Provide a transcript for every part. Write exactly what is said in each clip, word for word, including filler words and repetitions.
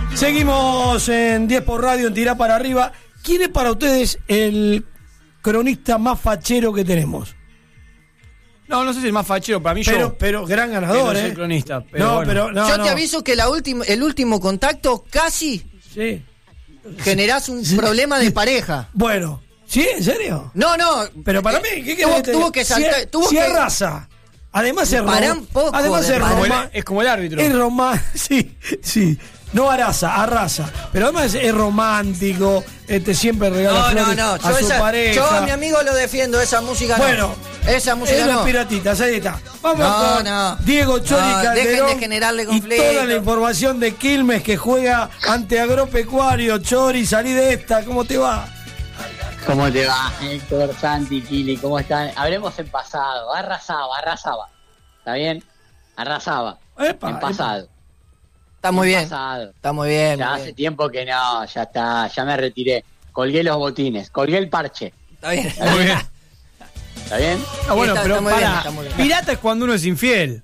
Seguimos en diez por radio, en Tirá para Arriba. ¿Quién es para ustedes el cronista más fachero que tenemos? No, no sé si el más fachero, para mí pero, yo. Pero gran ganador, no ¿eh? soy cronista. Pero no, bueno. pero no, Yo no. te aviso que la última, el último contacto casi Sí. generás un problema de pareja. Bueno, ¿sí? ¿En serio? No, no. Pero para eh, mí, ¿qué tuvo, querés que te tuvo que diga? saltar. Si, tuvo si que, es raza. Además es Pará rom- un poco Además de es raza. roma- Es como el árbitro. Es romántico, sí, sí. No arrasa, arrasa. Pero además es romántico, este siempre regala No, no, flores no. a Yo, su esa- pareja. yo a mi amigo lo defiendo, esa música no. Bueno, esa música es los no. piratitas, ahí está. Vamos No, con no. Diego Chori No, Calderón dejen de generarle y conflicto. toda la información de Quilmes que juega ante Agropecuario. Chori, salí de esta, ¿cómo te va? ¿Cómo te va, Héctor, Santi, Kili? ¿Cómo están? Hablemos en pasado. Arrasaba, arrasaba. ¿Está bien? Arrasaba. Epa, en pasado. Está muy En bien. pasado. Está muy bien. Ya muy hace bien. tiempo que no, ya está, ya me retiré. Colgué los botines, colgué el parche. Está bien. Muy bien. ¿Está bien? Ah, bueno, Está- pero está muy bien, para. está muy bien. Pirata es cuando uno es infiel.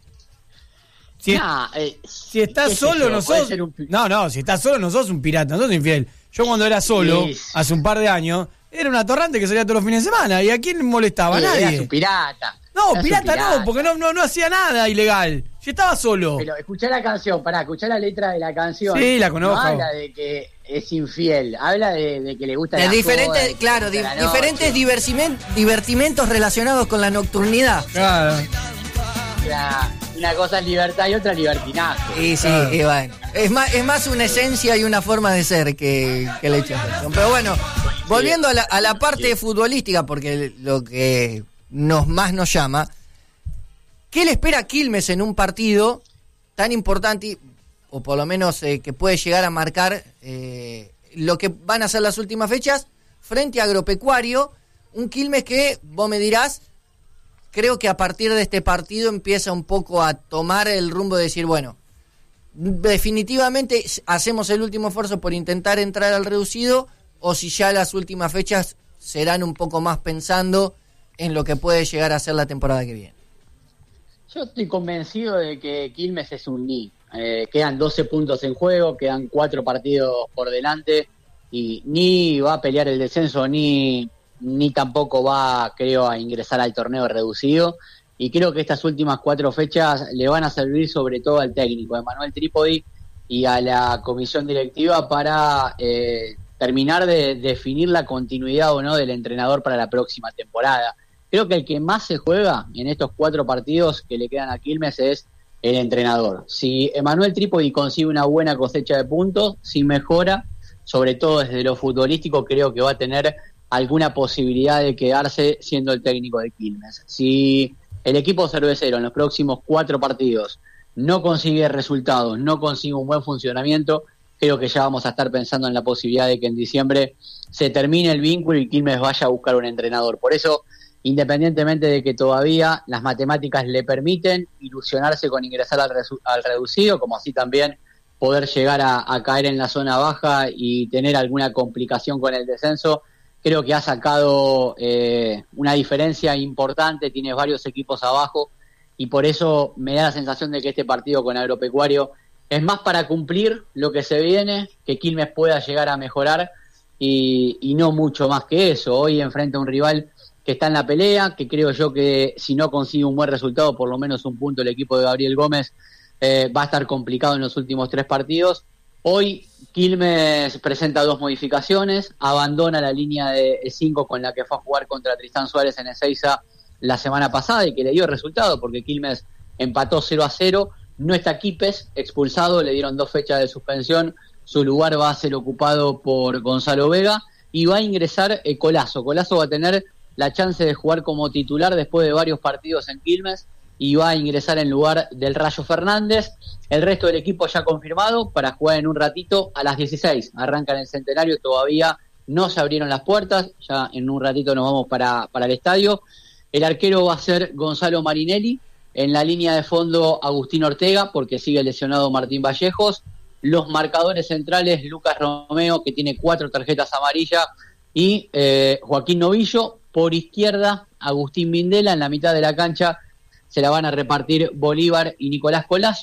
Si, Nah, eh, si estás qué sé solo, yo, no puede sos. ser un pi- No, no, si estás solo, no sos un pirata, no sos infiel. Yo cuando era solo, Sí. hace un par de años, era un atorrante que salía todos los fines de semana. ¿Y a quién molestaba? A Sí, nadie. Era su pirata. No, Era su pirata, no, porque no, no, no hacía nada ilegal. Si estaba solo. Pero escuchá la canción, pará, escuchá la letra de la canción. Sí, la conozco. No habla de que es infiel, habla de, de que le gusta De la diferentes, joda, de que claro, le di- gusta la diferentes noche. diversimen- divertimentos relacionados con la nocturnidad. Claro. Una, una cosa es libertad y otra libertinaje. Y sí, Claro. y bueno. Es más, es más una esencia y una forma de ser que, que el hecho de ser. Pero bueno, volviendo a la, a la parte futbolística, porque lo que nos más nos llama, ¿qué le espera a Quilmes en un partido tan importante, o por lo menos eh, que puede llegar a marcar eh, lo que van a ser las últimas fechas, frente a Agropecuario? Un Quilmes que, vos me dirás, creo que a partir de este partido empieza un poco a tomar el rumbo de decir, bueno, definitivamente hacemos el último esfuerzo por intentar entrar al reducido, o si ya las últimas fechas serán un poco más pensando en lo que puede llegar a ser la temporada que viene. Yo estoy convencido de que Quilmes es un ni. Eh, quedan doce puntos en juego, quedan cuatro partidos por delante y ni va a pelear el descenso, ni, ni tampoco va, creo, a ingresar al torneo reducido. Y creo que estas últimas cuatro fechas le van a servir sobre todo al técnico, a Emanuel Trípodi, y a la comisión directiva para eh, terminar de definir la continuidad o no del entrenador para la próxima temporada. Creo que el que más se juega en estos cuatro partidos que le quedan a Quilmes es el entrenador. Si Emanuel Trípodi consigue una buena cosecha de puntos, si mejora, sobre todo desde lo futbolístico, creo que va a tener alguna posibilidad de quedarse siendo el técnico de Quilmes. Si el equipo cervecero en los próximos cuatro partidos no consigue resultados, no consigue un buen funcionamiento, creo que ya vamos a estar pensando en la posibilidad de que en diciembre se termine el vínculo y Quilmes vaya a buscar un entrenador. Por eso, independientemente de que todavía las matemáticas le permiten ilusionarse con ingresar al, resu- al reducido, como así también poder llegar a, a caer en la zona baja y tener alguna complicación con el descenso, creo que ha sacado eh, una diferencia importante, tiene varios equipos abajo y por eso me da la sensación de que este partido con Agropecuario es más para cumplir lo que se viene, que Quilmes pueda llegar a mejorar y, y no mucho más que eso. Hoy enfrenta a un rival que está en la pelea, que creo yo que si no consigue un buen resultado, por lo menos un punto el equipo de Gabriel Gómez, eh, va a estar complicado en los últimos tres partidos. Hoy Quilmes presenta dos modificaciones, abandona la línea de cinco con la que fue a jugar contra Tristán Suárez en Ezeiza la semana pasada y que le dio resultado porque Quilmes empató cero a cero, no está Quipes expulsado, le dieron dos fechas de suspensión, su lugar va a ser ocupado por Gonzalo Vega y va a ingresar eh, Colazo. Colazo va a tener la chance de jugar como titular después de varios partidos en Quilmes y va a ingresar en lugar del Rayo Fernández. El resto del equipo ya confirmado para jugar en un ratito a las dieciséis. Arrancan el Centenario, todavía no se abrieron las puertas, ya en un ratito nos vamos para, para el estadio. El arquero va a ser Gonzalo Marinelli, en la línea de fondo Agustín Ortega, porque sigue lesionado Martín Vallejos. Los marcadores centrales, Lucas Romeo, que tiene cuatro tarjetas amarillas, y eh, Joaquín Novillo. Por izquierda, Agustín Mindela. En la mitad de la cancha se la van a repartir Bolívar y Nicolás Colazo.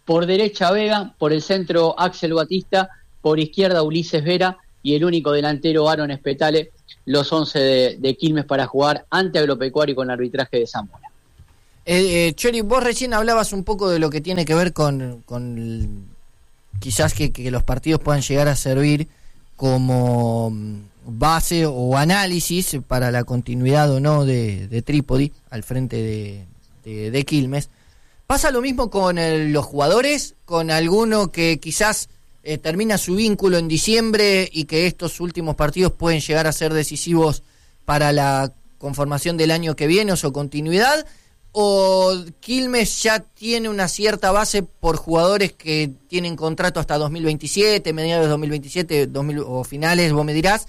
por derecha Vega, por el centro Axel Batista, por izquierda Ulises Vera y el único delantero Aaron Espetale, los once de, de Quilmes para jugar ante Agropecuario con el arbitraje de Zamora. Eh, eh, Chori, vos recién hablabas un poco de lo que tiene que ver con, con el, quizás que, que los partidos puedan llegar a servir como base o análisis para la continuidad o no de, de Trípodi al frente de, de, de Quilmes. ¿Pasa lo mismo con el, los jugadores? ¿Con alguno que quizás eh, termina su vínculo en diciembre y que estos últimos partidos pueden llegar a ser decisivos para la conformación del año que viene o su continuidad? ¿O Quilmes ya tiene una cierta base por jugadores que tienen contrato hasta dos mil veintisiete, mediados de dos mil veintisiete dos mil, o finales, vos me dirás,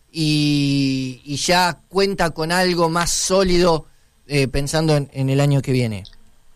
y, y ya cuenta con algo más sólido eh, pensando en, en el año que viene?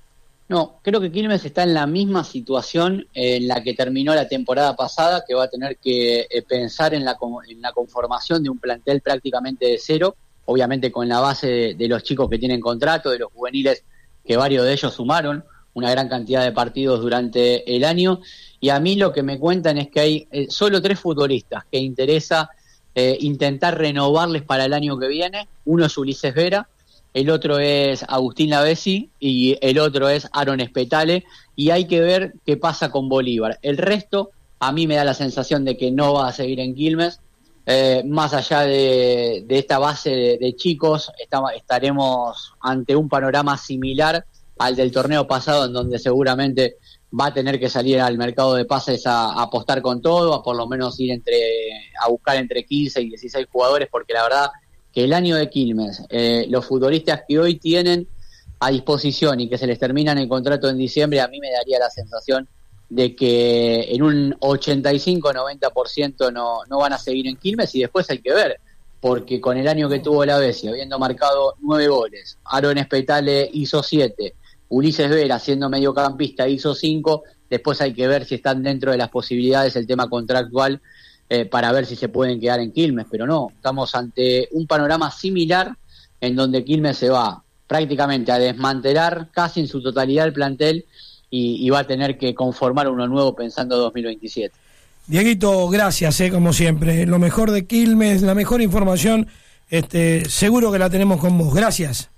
No, creo que Quilmes está en la misma situación en la que terminó la temporada pasada, que va a tener que eh, pensar en la, en la conformación de un plantel prácticamente de cero, obviamente con la base de, de los chicos que tienen contrato, de los juveniles, que varios de ellos sumaron una gran cantidad de partidos durante el año, y a mí lo que me cuentan es que hay eh, solo tres futbolistas que interesa eh, intentar renovarles para el año que viene. Uno es Ulises Vera, el otro es Agustín Lavesi y el otro es Aaron Espetale, y hay que ver qué pasa con Bolívar. El resto, a mí me da la sensación de que no va a seguir en Quilmes. Eh, más allá de, de esta base de, de chicos, estamos, estaremos ante un panorama similar al del torneo pasado, en donde seguramente va a tener que salir al mercado de pases a, a apostar con todo, a por lo menos ir entre a buscar entre quince y dieciséis jugadores, porque la verdad que el año de Quilmes, eh, los futbolistas que hoy tienen a disposición y que se les terminan el contrato en diciembre, a mí me daría la sensación de que en un ochenta y cinco a noventa por ciento no, no van a seguir en Quilmes, y después hay que ver, porque con el año que tuvo la Bessi, habiendo marcado nueve goles, Aaron Espetale hizo siete, Ulises Vera siendo mediocampista hizo cinco, después hay que ver si están dentro de las posibilidades el tema contractual eh, para ver si se pueden quedar en Quilmes, pero no, estamos ante un panorama similar en donde Quilmes se va prácticamente a desmantelar casi en su totalidad el plantel, Y, y va a tener que conformar uno nuevo pensando dos mil veintisiete. Dieguito, gracias, eh, como siempre. Lo mejor de Quilmes, la mejor información, este, seguro que la tenemos con vos. Gracias.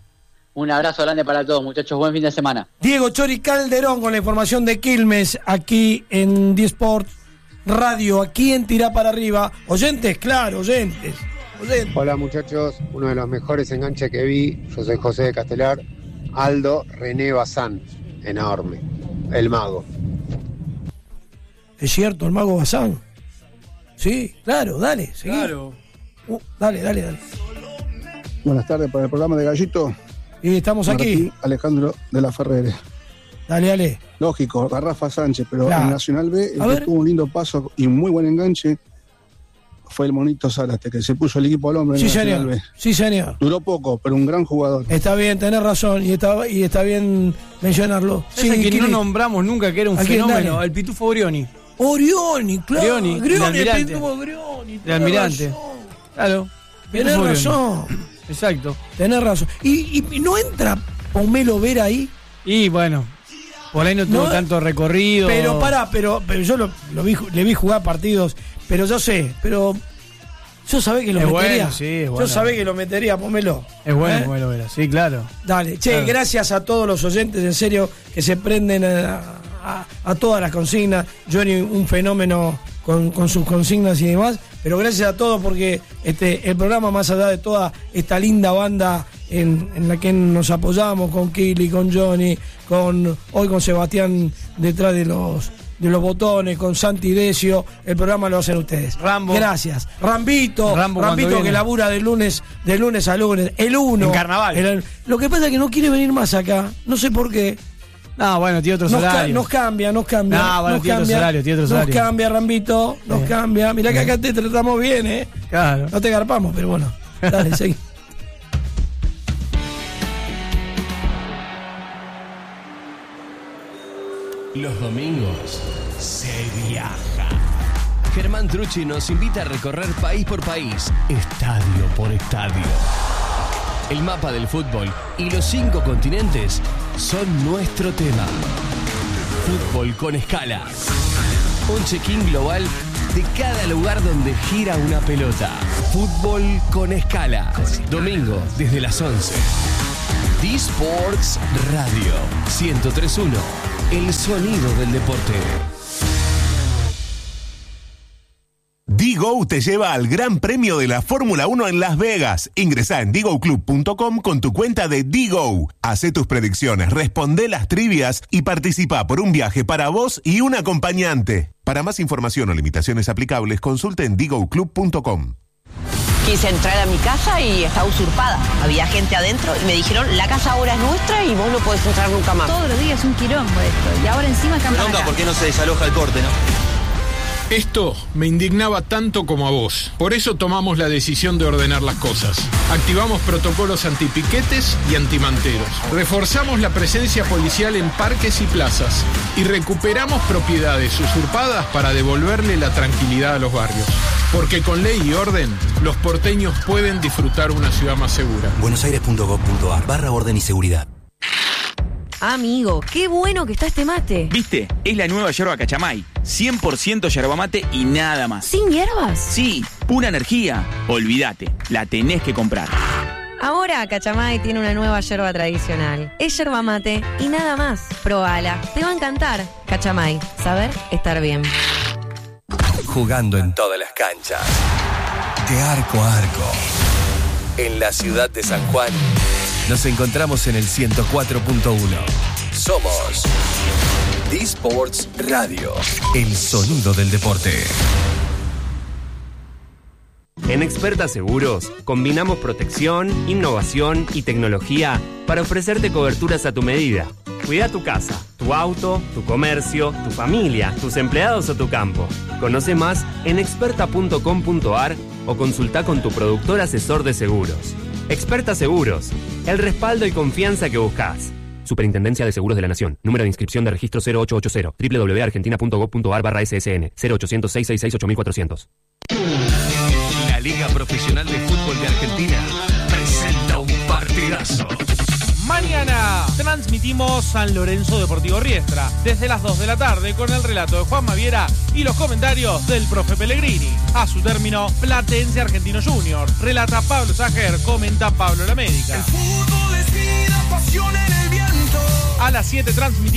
Un abrazo grande para todos, muchachos. Buen fin de semana. Diego Chori Calderón con la información de Quilmes aquí en D-Sport Radio, aquí en Tirá para Arriba. Oyentes, claro, oyentes. oyentes. Hola muchachos, uno de los mejores enganches que vi, yo soy José de Castelar, Aldo René Bazán. Enorme, el mago. Es cierto, el mago Bazán. Sí, claro, dale, seguí. Claro. Uh, dale, dale, dale. Buenas tardes para el programa de Gallito. Y estamos Martín aquí. Alejandro de la Ferrere. Dale, dale. Lógico, Rafa Sánchez, pero Claro. en Nacional B, el A que ver. tuvo un lindo paso y muy buen enganche fue el Monito Zárate, que se puso el equipo al hombro en Sí, Nacional señor. B. Sí, señor. Duró poco, pero un gran jugador. Está bien, tenés razón y está, y está bien mencionarlo. Sí, que Kili. no nombramos nunca, que era un ¿A quién, fenómeno, dale? el Pitufo Brioni, Orioni, claro. Brioni, Grioni, el almirante. el Pitufo Grioni, de tenés Almirante. razón. Claro. Tenés Pitufo Brioni. razón. Exacto. Tenés razón. ¿Y, y, y no entra Pomelo Vera ahí? Y bueno, por ahí no tuvo No, tanto recorrido. Pero pará, pero, pero yo lo, lo vi, le vi jugar partidos, pero yo sé, pero yo sabía que lo Es metería. bueno, sí, es Yo bueno. sabía que lo metería, Pomelo. Es bueno, ¿Eh? Pomelo Vera, sí, claro. Dale, che, Claro. gracias a todos los oyentes, en serio, que se prenden a, a- a todas las consignas. Johnny, un fenómeno con, con sus consignas y demás, pero gracias a todos porque este el programa, más allá de toda esta linda banda en, en la que nos apoyamos, con Kili, con Johnny, con hoy con Sebastián detrás de los de los botones, con Santi Decio, el programa lo hacen ustedes. Rambo. Gracias. Rambito, Rambo cuando Rambito que viene. labura de lunes, de lunes a lunes, el uno. En carnaval. El- lo que pasa es que no quiere venir más acá, no sé por qué. No, bueno, tiene otros Nos, ca- horarios. nos cambia, nos cambia. No, bueno, nos tiene otros cambia, horarios, tiene otros nos horarios. cambia, Rambito, nos Eh. cambia. Mirá que acá te tratamos bien, ¿eh? Claro. No te garpamos, pero bueno. Dale, seguí. Los domingos se viaja. Germán Trucci nos invita a recorrer país por país, estadio por estadio. El mapa del fútbol y los cinco continentes son nuestro tema. Fútbol con escala. Un check-in global de cada lugar donde gira una pelota. Fútbol con escalas. Domingo desde las once. D-Sports Radio ciento tres punto uno. El sonido del deporte. Digo te lleva al Gran Premio de la Fórmula uno en Las Vegas. Ingresá en digo club punto com con tu cuenta de Digo. Hacé tus predicciones, responde las trivias y participa por un viaje para vos y un acompañante. Para más información o limitaciones aplicables, consulte en digo club punto com. Quise entrar a mi casa y estaba usurpada. Había gente adentro y me dijeron, la casa ahora es nuestra y vos no podés entrar nunca más. Todos los días un quilombo esto. Y ahora encima campan acá. ¿Por qué no se desaloja el corte, no? Esto me indignaba tanto como a vos. Por eso tomamos la decisión de ordenar las cosas. Activamos protocolos antipiquetes y antimanteros. Reforzamos la presencia policial en parques y plazas. Y recuperamos propiedades usurpadas para devolverle la tranquilidad a los barrios. Porque con ley y orden, los porteños pueden disfrutar una ciudad más segura. buenosaires punto gov punto ar barra orden y seguridad. Amigo, qué bueno que está este mate. ¿Viste? Es la nueva yerba Cachamay. cien por ciento yerba mate y nada más. ¿Sin hierbas? Sí, pura energía. Olvídate, la tenés que comprar. Ahora Cachamay tiene una nueva yerba tradicional. Es yerba mate y nada más. Probala, te va a encantar. Cachamay, saber estar bien. Jugando en todas las canchas. De arco a arco. En la ciudad de San Juan. Nos encontramos en el ciento cuatro punto uno. Somos D-Sports Radio, el sonido del deporte. En Experta Seguros, combinamos protección, innovación y tecnología para ofrecerte coberturas a tu medida. Cuida tu casa, tu auto, tu comercio, tu familia, tus empleados o tu campo. Conoce más en experta punto com punto ar o consulta con tu productor asesor de seguros. Experta Seguros, el respaldo y confianza que buscas. Superintendencia de Seguros de la Nación. Número de inscripción de registro cero ocho ocho cero. doble u doble u doble u punto argentina punto gov punto ar barra ese ese ene. cero ochocientos, seiscientos sesenta y seis, ocho mil cuatrocientos. La Liga Profesional de Fútbol de Argentina presenta un partidazo. Mañana transmitimos San Lorenzo Deportivo Riestra desde las dos de la tarde con el relato de Juan Maviera y los comentarios del profe Pellegrini. A su término, Platense Argentino Junior. Relata Pablo Sajer, comenta Pablo La América. El fútbol es vida, pasión en el viento. A las siete transmitimos